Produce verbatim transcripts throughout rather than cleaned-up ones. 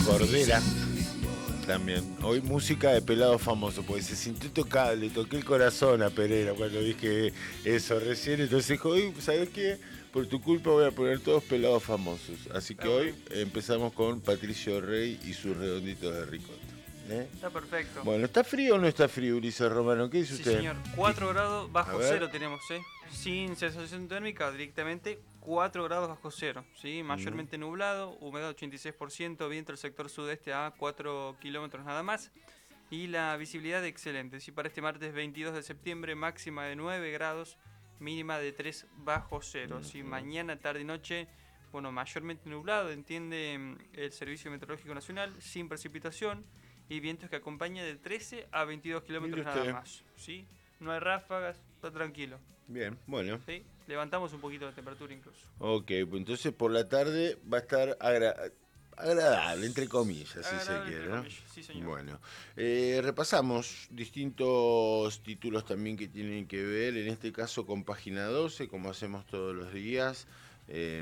Cordera. También. Hoy música de pelado famoso, porque se sintió tocado, le toqué el corazón a Pereira cuando dije eso recién. Entonces dijo, oye, ¿sabes qué? Por tu culpa voy a poner todos pelados famosos. Así que hoy empezamos con Patricio Rey y sus redonditos de ricota. ¿Eh? Está perfecto. Bueno, ¿está frío o no está frío, Ulises Romano? ¿Qué dice sí, usted? Sí, señor. cuatro grados bajo cero tenemos, ¿eh? Sin sensación térmica, directamente cuatro grados bajo cero, ¿sí? Mayormente mm. nublado, humedad ochenta y seis por ciento, viento del sector sudeste a cuatro kilómetros nada más. Y la visibilidad excelente, ¿sí? Para este martes veintidós de septiembre, máxima de nueve grados, mínima de tres bajo cero, ¿sí? Mañana, tarde y noche, bueno, mayormente nublado, entiende el Servicio Meteorológico Nacional, sin precipitación. Y vientos que acompañan de trece a veintidós kilómetros nada más, ¿sí? No hay ráfagas, está tranquilo. Bien, bueno. ¿Sí? Levantamos un poquito la temperatura incluso. Ok, pues entonces por la tarde va a estar agra agradable, entre comillas, agradable, si se quiere, ¿no? Comillas. Sí, señor. Bueno, eh, repasamos distintos títulos también que tienen que ver, en este caso con Página doce, como hacemos todos los días. Eh,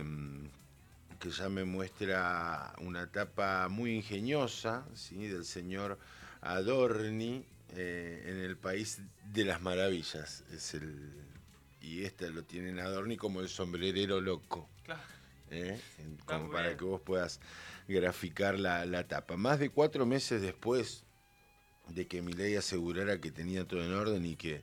que ya me muestra una tapa muy ingeniosa, ¿sí? Del señor Adorni, eh, en el País de las Maravillas. Es el, y este lo tienen Adorni como el sombrerero loco. Claro. ¿Eh? Como para bien. Que vos puedas graficar la, la tapa. Más de cuatro meses después de que Milei asegurara que tenía todo en orden y que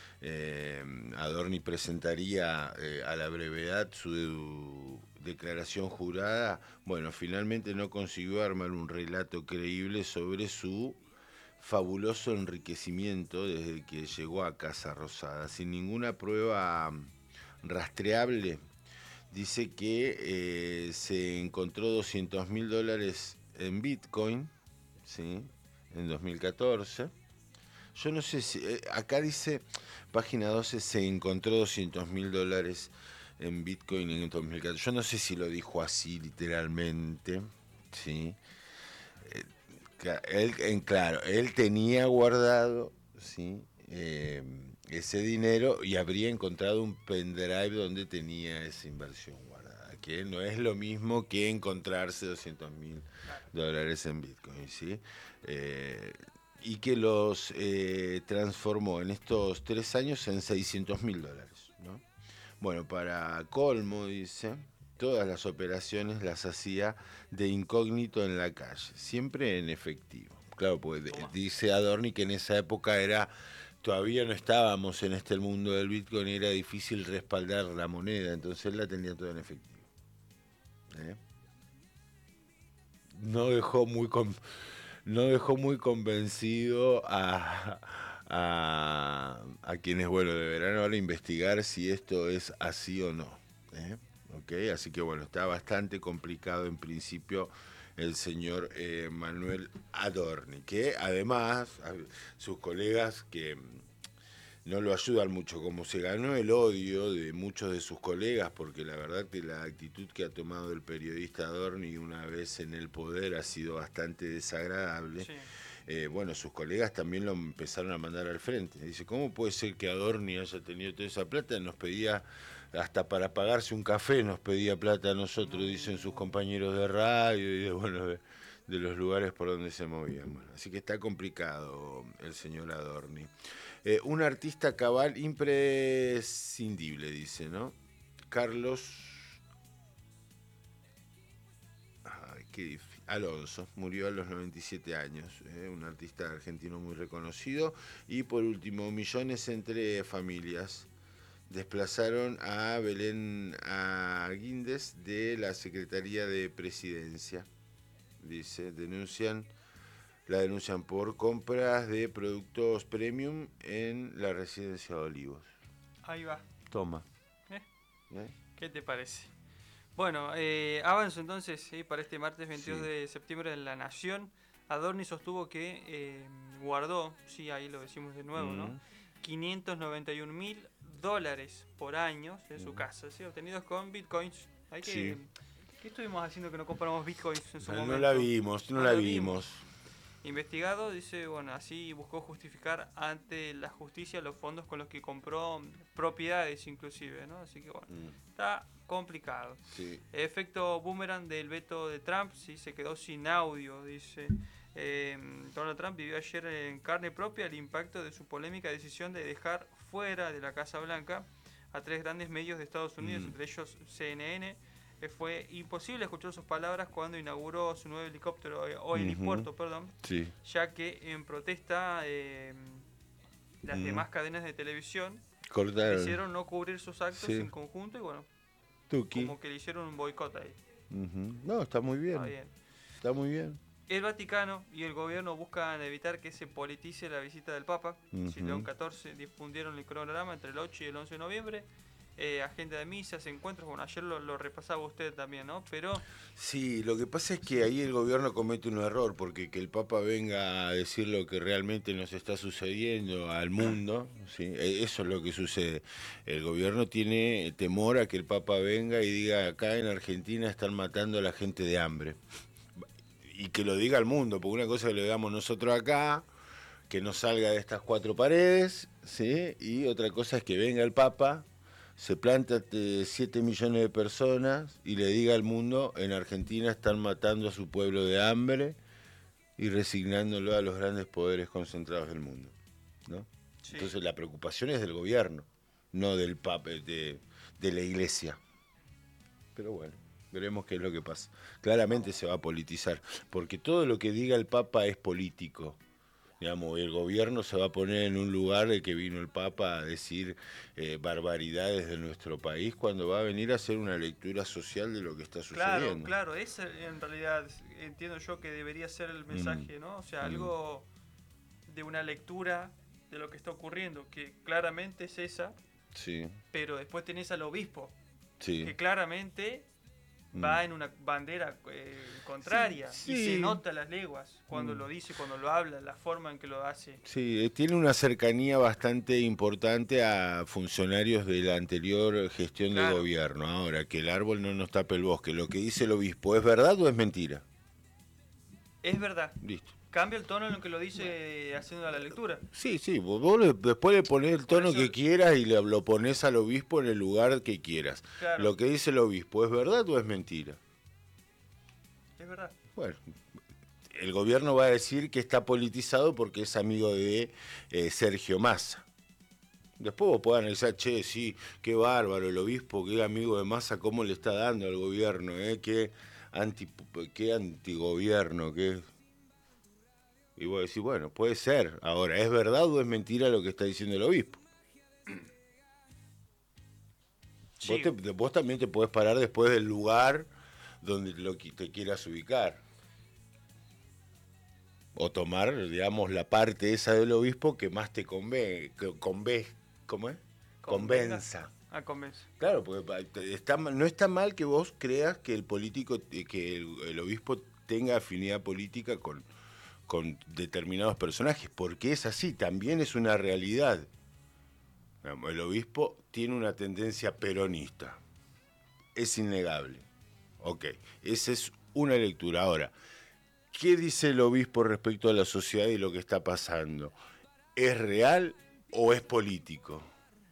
Eh, Adorni presentaría eh, a la brevedad su declaración jurada, bueno, finalmente no consiguió armar un relato creíble sobre su fabuloso enriquecimiento desde que llegó a Casa Rosada, sin ninguna prueba rastreable. Dice que eh, se encontró doscientos mil dólares en Bitcoin, ¿sí? En dos mil catorce. Yo no sé si, eh, acá dice, Página doce, se encontró doscientos mil dólares en Bitcoin en dos mil catorce. Yo no sé si lo dijo así literalmente, ¿sí? Eh, él, en, claro, él tenía guardado, ¿sí? Eh, ese dinero y habría encontrado un pendrive donde tenía esa inversión guardada, que no es lo mismo que encontrarse doscientos mil dólares en Bitcoin, ¿sí? Eh, y que los eh, transformó en estos tres años en seiscientos mil dólares, ¿no? Bueno, para colmo, dice, todas las operaciones las hacía de incógnito en la calle, siempre en efectivo. Claro, pues dice Adorni que en esa época era, todavía no estábamos en este mundo del Bitcoin, era difícil respaldar la moneda, entonces él la tenía toda en efectivo. ¿Eh? No dejó muy... Con... no dejó muy convencido a, a, a quienes, bueno, deberán ahora investigar si esto es así o no. ¿eh? ¿Okay? Así que, bueno, está bastante complicado en principio el señor eh, Manuel Adorni, que además sus colegas que no lo ayudan mucho, como se ganó el odio de muchos de sus colegas, porque la verdad que la actitud que ha tomado el periodista Adorni una vez en el poder ha sido bastante desagradable. Sí. Eh, bueno, sus colegas también lo empezaron a mandar al frente. Dice, ¿cómo puede ser que Adorni haya tenido toda esa plata? Nos pedía, hasta para pagarse un café nos pedía plata a nosotros, no. Dicen sus compañeros de radio y de, bueno, de, de los lugares por donde se movían. Bueno, así que está complicado el señor Adorni. Eh, un artista cabal imprescindible, dice, ¿no? Carlos ay, qué difícil. Alonso murió a los noventa y siete años, eh, un artista argentino muy reconocido. Y por último, millones entre familias desplazaron a Belén Aguíndes de la Secretaría de Presidencia, dice, denuncian La denuncian por compras de productos premium en la residencia de Olivos. Ahí va. Toma. ¿Eh? ¿Eh? ¿Qué te parece? Bueno, eh, avanzo entonces ¿sí? Para este martes veintidós sí. de septiembre en La Nación. Adorni sostuvo que eh, guardó, sí, ahí lo decimos de nuevo, mm. ¿no? quinientos noventa y un mil dólares por año en mm. su casa, ¿sí? Obtenidos con bitcoins. Hay que, sí. ¿Qué estuvimos haciendo que no compramos bitcoins en su no, momento? No la vimos, no, no la, la vimos. vimos. investigado, dice, bueno, así buscó justificar ante la justicia los fondos con los que compró propiedades inclusive, ¿no? Así que bueno, mm. está complicado. Sí. Efecto boomerang del veto de Trump, sí, se quedó sin audio, dice. Eh, Donald Trump vivió ayer en carne propia el impacto de su polémica decisión de dejar fuera de la Casa Blanca a tres grandes medios de Estados Unidos, mm. entre ellos C N N. Eh, fue imposible escuchar sus palabras cuando inauguró su nuevo helicóptero, eh, o helipuerto, uh-huh. perdón, sí. ya que en protesta eh, las mm. demás cadenas de televisión Cortaron. decidieron no cubrir sus actos sí. en conjunto y bueno, Tuki. como que le hicieron un boicot ahí. Uh-huh. No, está muy bien. Está bien. Está muy bien. El Vaticano y el gobierno buscan evitar que se politice la visita del Papa. Uh-huh. Si León catorce difundieron el cronograma entre el ocho y el once de noviembre. Eh, agenda de misas, encuentros, bueno, ayer lo, lo repasaba usted también, ¿no? Pero... Sí, lo que pasa es que ahí el gobierno comete un error, porque que el Papa venga a decir lo que realmente nos está sucediendo al mundo, ¿sí? Eso es lo que sucede. El gobierno tiene temor a que el Papa venga y diga, acá en Argentina están matando a la gente de hambre. Y que lo diga al mundo, porque una cosa es que lo digamos nosotros acá, que no salga de estas cuatro paredes, ¿sí? Y otra cosa es que venga el Papa, se planta siete millones de personas y le diga al mundo, en Argentina están matando a su pueblo de hambre y resignándolo a los grandes poderes concentrados del mundo, ¿no? Sí. Entonces la preocupación es del gobierno, no del papa, de, de la iglesia. Pero bueno, veremos qué es lo que pasa. Claramente se va a politizar, porque todo lo que diga el Papa es político. Digamos, el gobierno se va a poner en un lugar de que vino el Papa a decir eh, barbaridades de nuestro país, cuando va a venir a hacer una lectura social de lo que está sucediendo. Claro, claro, ese en realidad entiendo yo que debería ser el mensaje, mm. ¿no? O sea, mm. algo de una lectura de lo que está ocurriendo, que claramente es esa, sí. pero después tenés al obispo, sí. que claramente... va en una bandera eh, contraria, sí, sí. y se nota las leguas cuando mm. lo dice, cuando lo habla, la forma en que lo hace. Sí, tiene una cercanía bastante importante a funcionarios de la anterior gestión claro. de gobierno. Ahora, que el árbol no nos tape el bosque, lo que dice el obispo, ¿es verdad o es mentira? Es verdad. Listo. Cambia el tono en lo que lo dice haciendo la lectura. Sí, sí, vos, vos le, después le ponés el tono eso, que quieras y le, lo ponés al obispo en el lugar que quieras. Claro. Lo que dice el obispo, ¿es verdad o es mentira? Es verdad. Bueno, el gobierno va a decir que está politizado porque es amigo de eh, Sergio Massa. Después vos podés analizar, che, sí, qué bárbaro el obispo, qué amigo de Massa, cómo le está dando al gobierno, eh, qué, anti, qué antigobierno, qué... Y vos decís, bueno, puede ser. Ahora, ¿es verdad o es mentira lo que está diciendo el obispo? Sí. Vos, te, vos también te podés parar después del lugar donde lo que te quieras ubicar. O tomar, digamos, la parte esa del obispo que más te conve, que conve, ¿cómo es? Convenza. Ah, convence. Claro, porque está, no está mal que vos creas que el político, que el, el obispo tenga afinidad política con... con determinados personajes, porque es así, también es una realidad. El obispo tiene una tendencia peronista, es innegable. Ok, esa es una lectura. Ahora, ¿qué dice el obispo respecto a la sociedad y lo que está pasando? ¿Es real o es político?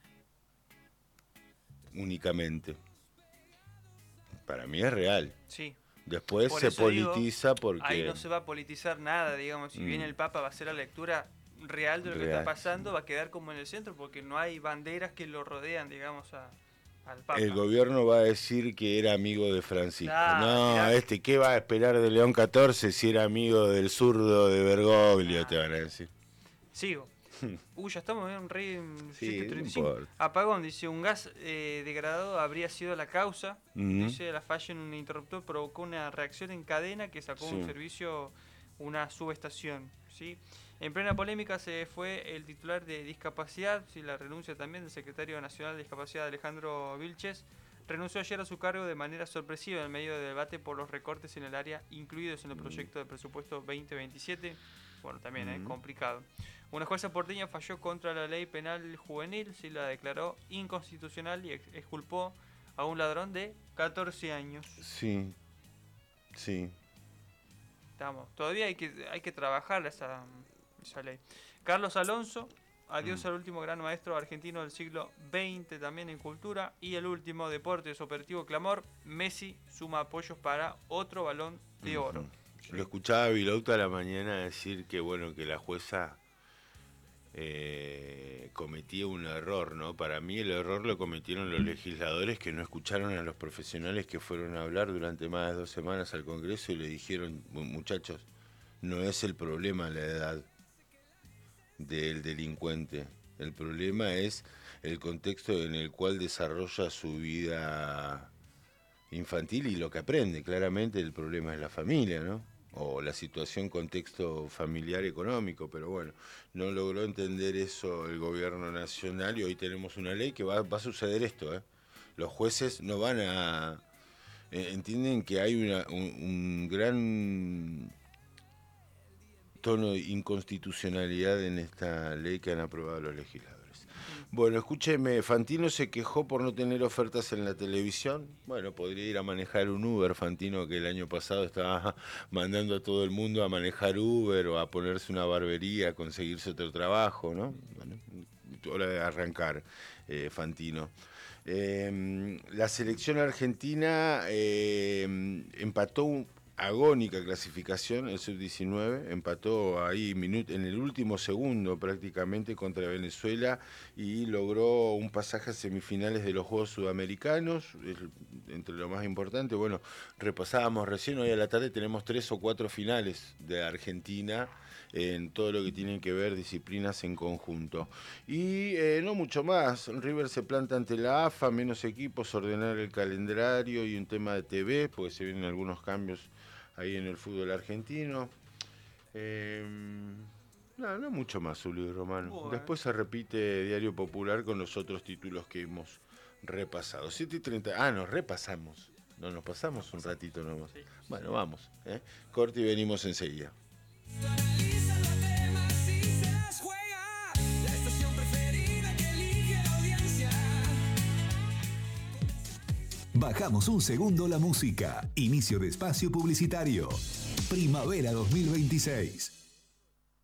Únicamente. Para mí es real. Sí. Después Por se politiza digo, porque... ahí no se va a politizar nada, digamos. Si mm. viene el Papa va a hacer la lectura real de lo real. que está pasando, va a quedar como en el centro, porque no hay banderas que lo rodean, digamos, a, al Papa. El gobierno va a decir que era amigo de Francisco. Ah, no, mirá. este, ¿qué va a esperar de León catorce si era amigo del zurdo de Bergoglio? Ah. Te van a decir. Sigo. Uy, ya estamos en un rey sí, siete treinta y cinco. No apagón, dice, un gas eh, degradado habría sido la causa. Uh-huh. Dice, la falla en un interruptor provocó una reacción en cadena que sacó sí. un servicio, una subestación. ¿Sí? En plena polémica se fue el titular de discapacidad, ¿sí? La renuncia también del secretario nacional de discapacidad Alejandro Vilches. Renunció ayer a su cargo de manera sorpresiva en medio del debate por los recortes en el área incluidos en el proyecto de presupuesto veinte veintisiete. Bueno, también es uh-huh. eh, complicado. Una jueza porteña falló contra la ley penal juvenil, sí, la declaró inconstitucional y ex- exculpó a un ladrón de catorce años. Sí, sí. estamos. Todavía hay que, hay que trabajar esa, esa ley. Carlos Alonso, adiós mm. al último gran maestro argentino del siglo veinte también en cultura. Y el último, Deportes Operativo Clamor, Messi suma apoyos para otro Balón de uh-huh. Oro. Sí. Lo escuchaba a Vilauta a la mañana decir que bueno, que la jueza eh, cometía un error, ¿no? Para mí el error lo cometieron los legisladores que no escucharon a los profesionales que fueron a hablar durante más de dos semanas al Congreso y le dijeron, muchachos, no es el problema la edad del delincuente, el problema es el contexto en el cual desarrolla su vida infantil y lo que aprende. Claramente el problema es la familia, ¿no? O la situación, contexto familiar económico, pero bueno, no logró entender eso el gobierno nacional y hoy tenemos una ley que va, va a suceder esto, ¿eh? Los jueces no van a... Eh, entienden que hay una, un, un gran tono de inconstitucionalidad en esta ley que han aprobado los legisladores. Bueno, escúcheme, Fantino se quejó por no tener ofertas en la televisión. Bueno, podría ir a manejar un Uber, Fantino, que el año pasado estaba mandando a todo el mundo a manejar Uber o a ponerse una barbería, a conseguirse otro trabajo, ¿no? Bueno, hora de arrancar, eh, Fantino. Eh, la selección argentina eh, empató un... agónica clasificación, el sub diecinueve, empató ahí minut- en el último segundo prácticamente contra Venezuela y logró un pasaje a semifinales de los Juegos Sudamericanos, entre lo más importante. Bueno, repasábamos recién, hoy a la tarde tenemos tres o cuatro finales de Argentina en todo lo que tiene que ver disciplinas en conjunto. Y eh, no mucho más, River se planta ante la A F A, menos equipos, ordenar el calendario y un tema de T V, porque se vienen algunos cambios ahí en el fútbol argentino. Eh, no, no mucho más, Uli Romano. Bueno. Después se repite Diario Popular con los otros títulos que hemos repasado. siete y treinta. Ah, nos repasamos. No, nos pasamos un ratito nomás. Sí, sí. Bueno, vamos. ¿eh? Corte y venimos enseguida. Bajamos un segundo la música. Inicio de espacio publicitario. Primavera dos mil veintiséis.